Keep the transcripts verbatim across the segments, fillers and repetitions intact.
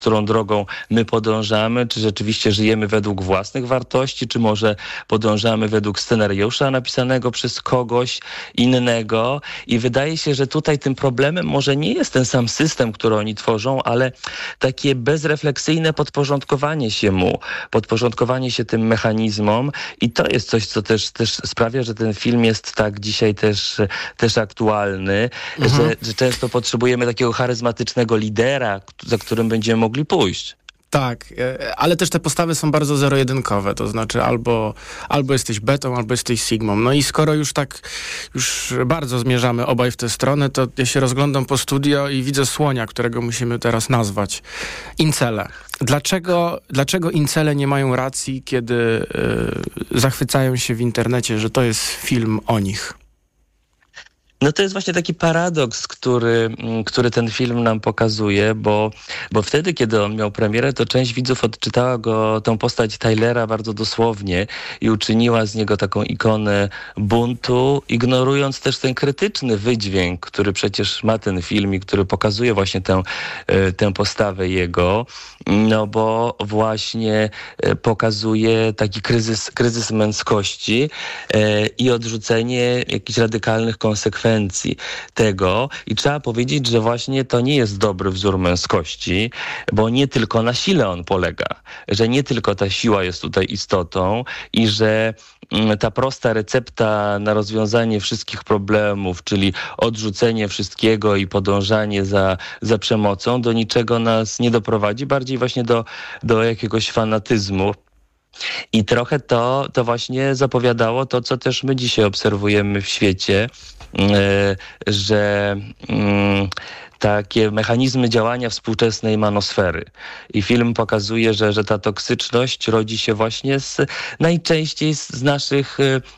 którą drogą my podążamy, czy rzeczywiście żyjemy według własnych wartości, czy może podążamy według scenariusza napisanego przez kogoś innego. I wydaje się, że tutaj tym problemem może nie jest ten sam system, który oni tworzą, ale takie bezrefleksyjne podporządkowanie się mu, podporządkowanie się tym mechanizmom i to jest coś, co też, też sprawia, że ten film jest tak dzisiaj też, też aktualny, mhm. że, że często potrzebujemy takiego charyzmatycznego lidera, za którym będziemy mogli pójść. Tak, ale też te postawy są bardzo zero-jedynkowe, to znaczy albo, albo jesteś betą, albo jesteś sigmą. No i skoro już tak, już bardzo zmierzamy obaj w tę stronę, to ja się rozglądam po studio i widzę słonia, którego musimy teraz nazwać. Incele. Dlaczego, dlaczego incele nie mają racji, kiedy yy, zachwycają się w internecie, że to jest film o nich? No to jest właśnie taki paradoks, który, który ten film nam pokazuje, bo, bo wtedy, kiedy on miał premierę, to część widzów odczytała go, tą postać Tylera bardzo dosłownie i uczyniła z niego taką ikonę buntu, ignorując też ten krytyczny wydźwięk, który przecież ma ten film i który pokazuje właśnie tę, tę postawę jego, no bo właśnie pokazuje taki kryzys, kryzys męskości i odrzucenie jakichś radykalnych konsekwencji tego i trzeba powiedzieć, że właśnie to nie jest dobry wzór męskości, bo nie tylko na sile on polega, że nie tylko ta siła jest tutaj istotą i że ta prosta recepta na rozwiązanie wszystkich problemów, czyli odrzucenie wszystkiego i podążanie za, za przemocą, do niczego nas nie doprowadzi, bardziej właśnie do, do jakiegoś fanatyzmu. I trochę to, to właśnie zapowiadało to, co też my dzisiaj obserwujemy w świecie, że takie mechanizmy działania współczesnej manosfery. I film pokazuje, że, że ta toksyczność rodzi się właśnie z, najczęściej z, z naszych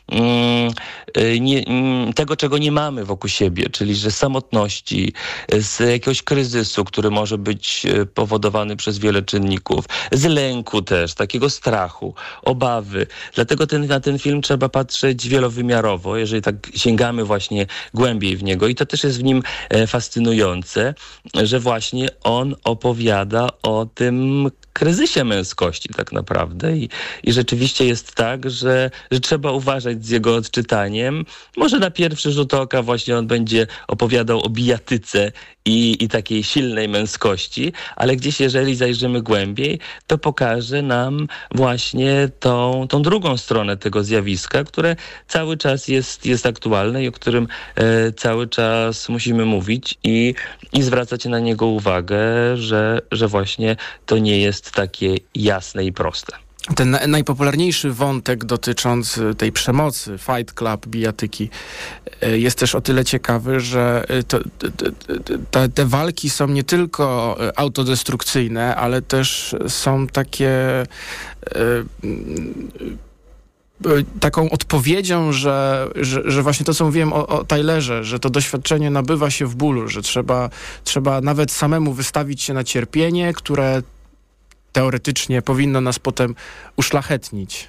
nie, tego, czego nie mamy wokół siebie, czyli że samotności, z jakiegoś kryzysu, który może być powodowany przez wiele czynników, z lęku też, takiego strachu, obawy. Dlatego ten, na ten film trzeba patrzeć wielowymiarowo, jeżeli tak sięgamy właśnie głębiej w niego. I to też jest w nim fascynujące, że właśnie on opowiada o tym kryzysie męskości tak naprawdę i, i rzeczywiście jest tak, że, że trzeba uważać z jego odczytaniem. Może na pierwszy rzut oka właśnie on będzie opowiadał o bijatyce i, i takiej silnej męskości, ale gdzieś jeżeli zajrzymy głębiej, to pokaże nam właśnie tą, tą drugą stronę tego zjawiska, które cały czas jest, jest aktualne i o którym e, cały czas musimy mówić i, i zwracać na niego uwagę, że, że właśnie to nie jest takie jasne i proste. Ten na- najpopularniejszy wątek dotyczący tej przemocy, Fight Club, bijatyki, jest też o tyle ciekawy, że to, te, te walki są nie tylko autodestrukcyjne, ale też są takie taką odpowiedzią, że, że, że właśnie to, co mówiłem o, o Tylerze, że to doświadczenie nabywa się w bólu, że trzeba, trzeba nawet samemu wystawić się na cierpienie, które teoretycznie powinno nas potem uszlachetnić.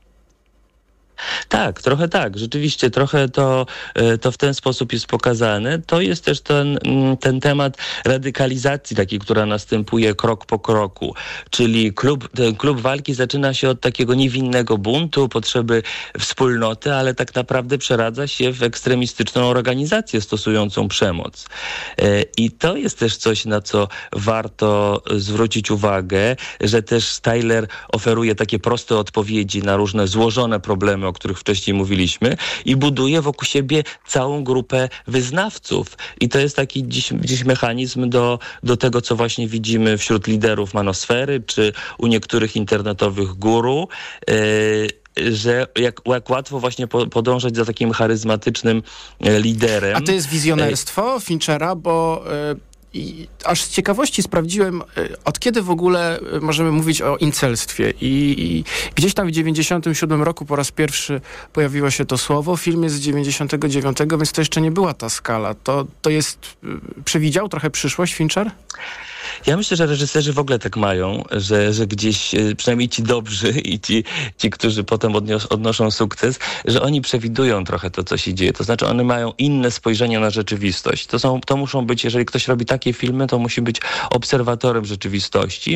Tak, trochę tak. Rzeczywiście trochę to, to w ten sposób jest pokazane. To jest też ten, ten temat radykalizacji takiej, która następuje krok po kroku. Czyli klub, ten klub walki zaczyna się od takiego niewinnego buntu, potrzeby wspólnoty, ale tak naprawdę przeradza się w ekstremistyczną organizację stosującą przemoc. I to jest też coś, na co warto zwrócić uwagę, że też Tyler oferuje takie proste odpowiedzi na różne złożone problemy, o których wcześniej mówiliśmy i buduje wokół siebie całą grupę wyznawców. I to jest taki dziś, dziś mechanizm do, do tego, co właśnie widzimy wśród liderów manosfery, czy u niektórych internetowych guru, yy, że jak, jak łatwo właśnie po, podążać za takim charyzmatycznym e, liderem. A to jest wizjonerstwo Finchera, bo... Yy... I aż z ciekawości sprawdziłem, od kiedy w ogóle możemy mówić o incelstwie. I, i gdzieś tam w dziewięćdziesiątym siódmym roku po raz pierwszy pojawiło się to słowo. Film jest z dziewięćdziesiątego dziewiątego, więc to jeszcze nie była ta skala. To, to jest... Przewidział trochę przyszłość Fincher? Ja myślę, że reżyserzy w ogóle tak mają, że, że gdzieś przynajmniej ci dobrzy i ci, ci którzy potem odnios- odnoszą sukces, że oni przewidują trochę to, co się dzieje. To znaczy one mają inne spojrzenie na rzeczywistość. To są, to muszą być, jeżeli ktoś robi takie filmy, to musi być obserwatorem rzeczywistości.